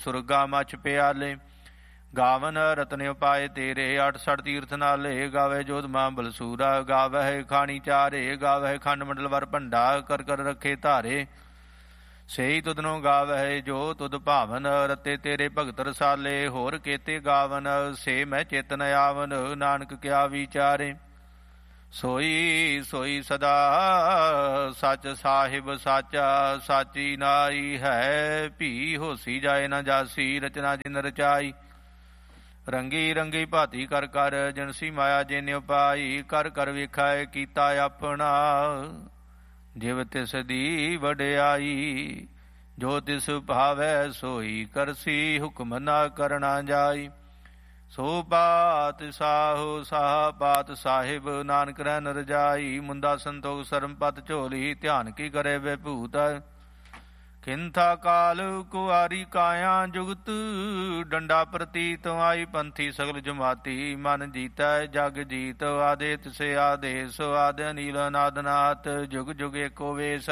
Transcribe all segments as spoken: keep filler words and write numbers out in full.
ਸੁਰਗਾ ਮਛ ਪਿਆਲੇ। ਗਾਵਨ ਰਤਨ ਉਪਾਏ ਤੇਰੇ ਅਠ ਸਠ ਤੀਰਥ ਨਾਲੇ। ਗਾਵੇ ਜੋਧ ਮਾਂ ਬਲਸੂਰਾ ਗਾਵਹਿ ਖਾਣੀ ਚਾਰੇ। ਗਾਵਹਿ ਖੰਡ ਮੰਡਲ ਵਰ ਭੰਡਾ ਕਰ ਕਰ ਰੱਖੇ ਧਾਰੇ। ਸਹੀ ਤੁਧਨੋਂ ਗਾਵਹਿ ਜੋ ਤੁਧ ਭਾਵਨ ਰਤੇ ਤੇਰੇ ਭਗਤ ਰਸਾਲੇ। ਹੋਰ ਕੇਤੇ ਗਾਵਨ ਸੇ ਮੈਂ ਚੇਤਨ ਆਵਨ ਨਾਨਕ ਕਿਆ ਵਿਚਾਰੇ। ਸੋਈ ਸੋਈ ਸਦਾ ਸੱਚ ਸਾਹਿਬ ਸਾਚਾ। ਸਾਚੀ ਨਾਈ ਹੈ ਭੀ ਹੋਸੀ ਜਾਏ ਨਾ ਜਾਸੀ। ਰਚਨਾ ਜਿਨ ਰਚਾਈ ਰੰਗੀ ਰੰਗੀ ਭਾਤੀ ਕਰ ਕਰ। ਜਨਸੀ ਮਾਇਆ ਜਿਨ ਉਪਾਈ ਕਰ ਕਰ ਵੇਖਾਏ ਕੀਤਾ ਆਪਣਾ। ਜਿਵ ਤਿਸ ਦੀ ਵਡਿਆਈ ਜੋ ਤਿਸ ਭਾਵੈ ਸੋਈ ਕਰਸੀ। ਹੁਕਮ ਨਾ ਕਰਨਾ ਜਾਈ ਸੋ ਬਾਤ ਸਾਹੋ ਸਾਹ ਬਾਤ ਸਾਹਿਬ। ਨਾਨਕ ਰਹਿ ਰਜਾਈ ਮੁੰਦਾ ਸੰਤੋਖ ਸਰਮ ਪਤ ਝੋਲੀ। ਧਿਆਨ ਕੀ ਕਰੇ ਵੇ ਭੂਤ ਖਿੰਥਾ ਕਾਲ ਕੁਆਰੀ ਕਾਇਆ। ਜੁਗਤ ਡੰਡਾ ਪ੍ਰਤੀਤ ਆਈ ਪੰਥੀ ਸਗਲ ਜਮਾਤੀ। ਮਨ ਜੀਤੈ ਜਗ ਜੀਤ ਆਦੇ ਤਿਸੇ ਆਦੇਸ। ਆਦ ਨੀਲ ਨਾਦ ਨਾਥ ਜੁਗ ਜੁਗ ਏਕੋ ਵੇਸ।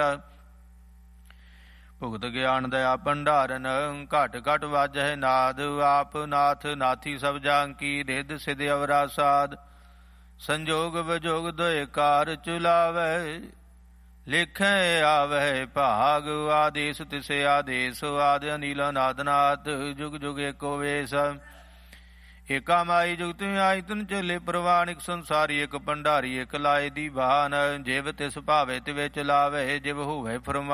ਭੁਗਤ ਗਿਆਨ ਦਇਆ ਭੰਡਾਰਨ ਘਟ ਘਟ ਵਾਜਹਿ ਨਾਦ। ਆਪ ਨਾਥ ਨਾਥੀ ਸਭ ਜਾਂਕੀ ਰਿੱਧ ਸਿਧ ਅਵਰਾ ਸਾਧ। ਸੰਜੋਗ ਵਿਜੋਗ ਦੋਇ ਕਾਰ ਚੁਲਾਵੈ ਲਿਖੈ ਆਵਹਿ ਭਾਗ। ਆਦੇਸ ਤਿਸੇ ਆਦੇਸ ਆਦ ਅਨੀਲ ਨਾਦ ਨਾਥ ਜੁਗ ਜੁਗ ਏਕੋ ਵੇਸ। ਏਕਾ ਮਾਈ ਜੁਗਤ ਆਈ ਤਨ ਚਲੇ ਪ੍ਰਵਾਨ। ਇਕ ਸੰਸਾਰੀ ਇਕ ਭੰਡਾਰੀ ਇਕ ਲਾਏ ਦੀ ਬਾਨ। ਜਿਵ ਤਿਸ ਭਾਵੇ ਤਿਵੇ ਚਲਾਵੇ ਜਿਵ ਹੋਵੇ ਫਰਮਾਨ।